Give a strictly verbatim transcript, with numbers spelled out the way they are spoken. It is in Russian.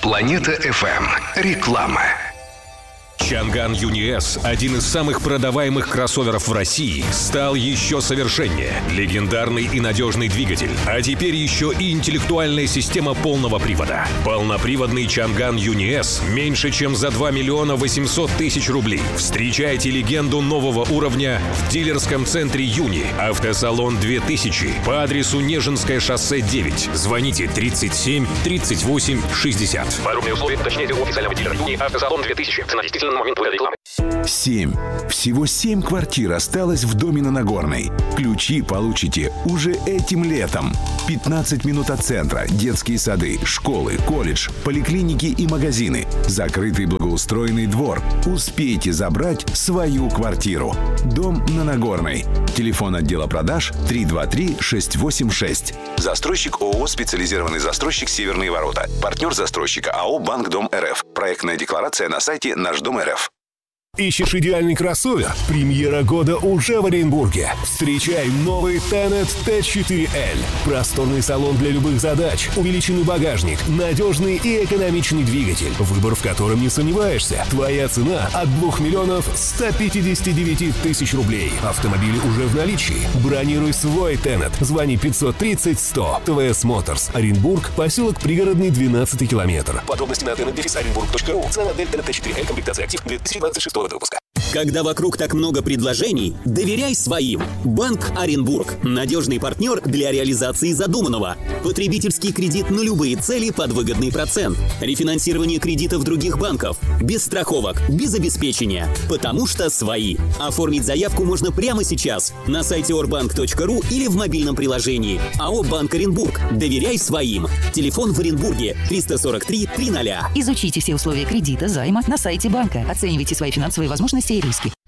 Планета эф эм. Реклама. Чанган Юни Эс, один из самых продаваемых кроссоверов в России, стал еще совершеннее. Легендарный и надежный двигатель, а теперь еще и интеллектуальная система полного привода. Полноприводный Чанган Юни Эс меньше, чем за два миллиона восемьсот тысяч рублей. Встречайте легенду нового уровня в дилерском центре Юни. Автосалон две тысячи по адресу Нежинское шоссе девять. Звоните тридцать семь тридцать восемь шестьдесят. Подробные условия уточняйте у официального дилера Юни. Автосалон две тысячи. Цена действительно на момент выхода рекламы. Семь. Всего семь квартир осталось в доме на Нагорной. Ключи получите уже этим летом. пятнадцать минут от центра, детские сады, школы, колледж, поликлиники и магазины. Закрытый благоустроенный двор. Успейте забрать свою квартиру. Дом на Нагорной. Телефон отдела продаж три два три шесть восемь шесть. Застройщик ООО «Специализированный застройщик Северные ворота». Партнер застройщика АО «Банк Дом РФ». Проектная декларация на сайте Наш Дом РФ. Ищешь идеальный кроссовер? Премьера года уже в Оренбурге. Встречай новый Tenet Т четыре Л. Просторный салон для любых задач, увеличенный багажник, надежный и экономичный двигатель, выбор в котором не сомневаешься. Твоя цена от двух миллионов ста пятидесяти девяти тысяч рублей. Автомобили уже в наличии. Бронируй свой Tenet. Звони пятьсот тридцать сто. ТВС Моторс. Оренбург, поселок Пригородный, двенадцатый километр. Подробности на тенет дефис оренбург точка ру. Цена модель Tenet Т четыре Л, комплектация актив две тысячи двадцать шестого выпуска. Когда вокруг так много предложений, доверяй своим. Банк Оренбург. Надежный партнер для реализации задуманного. Потребительский кредит на любые цели под выгодный процент. Рефинансирование кредитов других банков. Без страховок, без обеспечения. Потому что свои. Оформить заявку можно прямо сейчас на сайте орбанк точка ру или в мобильном приложении. АО «Банк Оренбург». Доверяй своим. Телефон в Оренбурге триста сорок три тридцать. Изучите все условия кредита, займа на сайте банка. Оценивайте свои финансовые возможности и риски.